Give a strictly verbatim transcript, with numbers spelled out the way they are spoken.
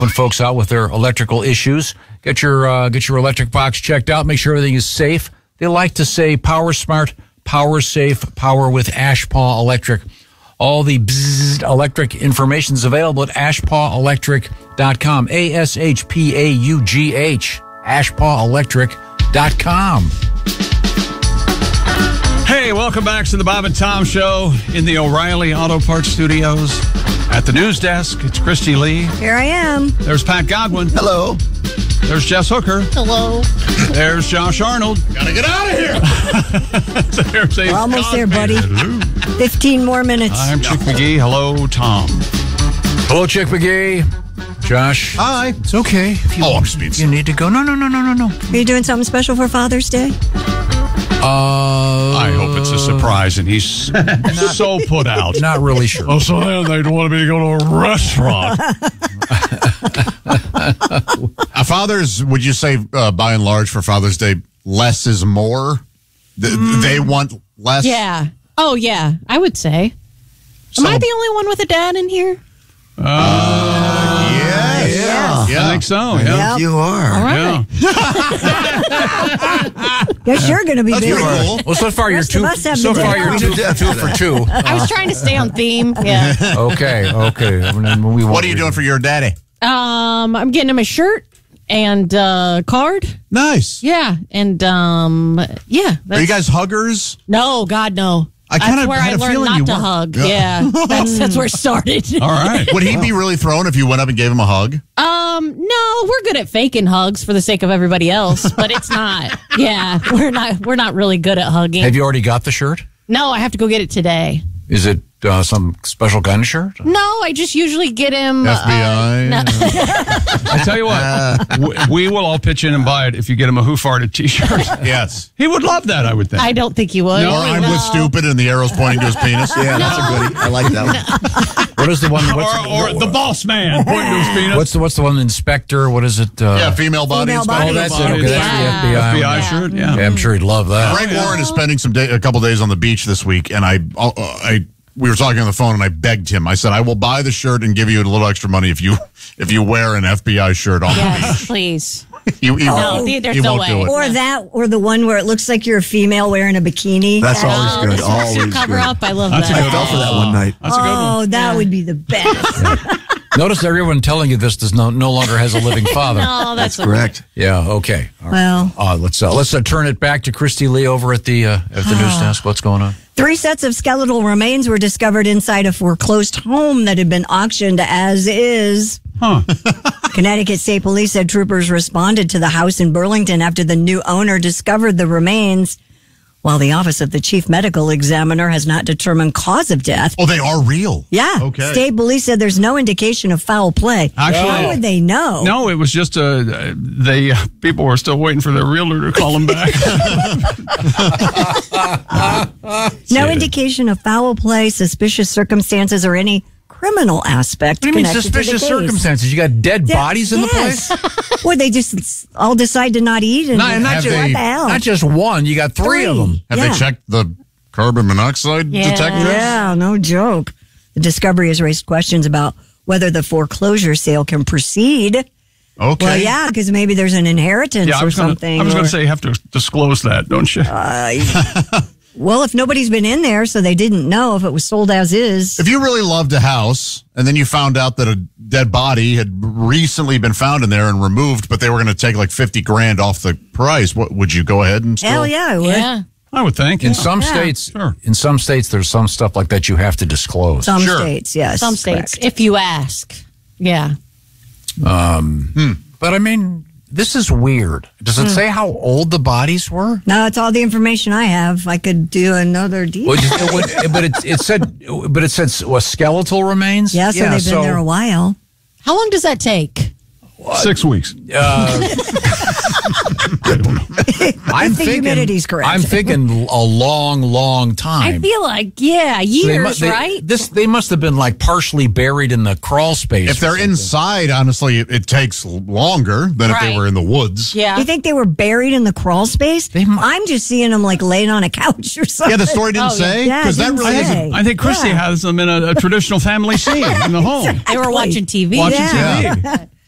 folks out with their electrical issues. Get your uh, get your electric box checked out. Make sure everything is safe. They like to say power smart, power safe, power with Ashpaw Electric. All the bzzz electric information is available at ashpaw electric dot com. A S H P A U G H. ashpaw electric dot com. Hey, welcome back to the Bob and Tom Show in the O'Reilly Auto Parts Studios. At the news desk, it's Christy Lee. Here I am. There's Pat Godwin. Hello. There's Jess Hooker. Hello. There's Josh Arnold. Gotta get out of here. There's We're almost there, buddy. Fifteen more minutes. I'm Chick McGee. Hello, Tom. Hello, Chick McGee. Josh. Hi. It's okay. If you, Oh, I'm just being if you need to go. No, no, no, no, no, no. Are you doing something special for Father's Day? Uh, I hope it's a surprise, and he's so put out. Not really sure. Oh, so they wanted me to go to a restaurant. Uh, fathers, would you say, uh, by and large, for Father's Day, less is more? Th- Mm. They want less? Yeah. Oh, yeah. I would say. So- Am I the only one with a dad in here? Uh, Yes. Yeah. Yeah. I think so, yeah. Yep. You are. All right. Yeah. Guess you're going to be That's busy. pretty cool. Well, so far you're Rest of two. us have So the far day you're off. two, two for two. I was trying to stay on theme. Yeah. Okay, okay. And then we won't What are you read doing it. for your daddy? Um, I'm getting him a shirt and uh card. Nice. Yeah. And um yeah. Are you that's- guys huggers? No, God, no. I kinda That's where had I a learned feeling not you to weren't. hug. Yeah. Yeah. That's that's where it started. All right. Would he be really thrown if you went up and gave him a hug? Um, no, we're good at faking hugs for the sake of everybody else, but it's not. Yeah, we're not. We're not really good at hugging. Have you already got the shirt? No, I have to go get it today. Is it uh, some special kind of shirt? No, I just usually get him. F B I? Uh, no. I tell you what, we, we will all pitch in and buy it if you get him a Who Farted t-shirt. Yes. He would love that, I would think. I don't think you would. No, Or I'm No. with stupid and the arrow's pointing to his penis. Yeah, that's a goodie. I like that one. What is the one? What's, Or, or the boss man pointing to his penis. what's the what's the one? Inspector? What is it? Uh, Yeah, female body. Female inspection. body. Oh, that's it. Body. Okay, that's the F B I. F B I one. Yeah. shirt, yeah. Yeah, I'm sure he'd love that. Frank Warren is spending some day, a couple days on the beach this week, and I, uh, I, we were talking on the phone, and I begged him. I said, "I will buy the shirt and give you a little extra money if you, if you wear an F B I shirt on Yes, please. the beach." You, you No, won't, there's you no won't do way. it. Or that, or the one where it looks like you're a female wearing a bikini. That's That- always Oh, good. this wants to Always cover good. up. I love That's a that. good Fell for that one night. That's a good Oh, one. that Yeah. would be the best. Notice everyone telling you this does no, no longer has a living father. No, that's, okay. Correct. Yeah. Okay. All right. Well, Uh, let's uh, let's uh, turn it back to Christy Lee over at the uh, at the news desk. What's going on? three sets of skeletal remains were discovered inside a foreclosed home that had been auctioned as is. Huh. Connecticut State Police said troopers responded to the house in Burlington after the new owner discovered the remains, while the Office of the Chief Medical Examiner has not determined cause of death. Oh, they are real. Yeah. Okay. State police said there's no indication of foul play. Actually- How would they know? No, it was just uh, they uh, people were still waiting for their realtor to call them back. No indication of foul play, suspicious circumstances, or any criminal aspect. What do you mean connected to the suspicious case. circumstances? You got dead Yeah, bodies in the yes. place? Would they just all decide to not eat? And Not, not, Have just, they- what the hell? not just one. You got three, of them. Have Yeah. they checked the carbon monoxide Yeah. detectors? Yeah, no joke. The discovery has raised questions about whether the foreclosure sale can proceed. Okay. Well, yeah, because maybe there's an inheritance yeah, I or was gonna, something. I was going or- to say you have to disclose that, don't you? well, if nobody's been in there, so they didn't know if it was sold as is. If you really loved a house and then you found out that a dead body had recently been found in there and removed, but they were going to take like fifty grand off the price, what would you go ahead and still? Hell yeah, I would. Yeah. I would think. In yeah. some Yeah. states, Sure. in some states, there's some stuff like that you have to disclose. Some Sure. states, yes. Some states, correct. if you ask. Yeah. But I mean, this is weird. Does Hmm. it say how old the bodies were? No, it's all the information I have. I could do another deal. Well, it would- but it, it said, but it said was skeletal remains. yeah, so they've been there a while. How long does that take? Six weeks. I'm If the thinking, humidity's correct. I'm thinking a long, long time. I feel like, yeah, So they years, mu- they- right? This they must have been like partially buried in the crawl space. If or they're something. inside, honestly, it, it takes longer than if they Right. were in the woods. Yeah. You think they were buried in the crawl space? They mu- I'm just seeing them like laying on a couch or something. Yeah, the story didn't Oh, yeah. say Yeah, it because that didn't really say. isn't. I think Christy Yeah. has them in a, a traditional family scene in the home. They were watching T V. Watching Yeah. T V.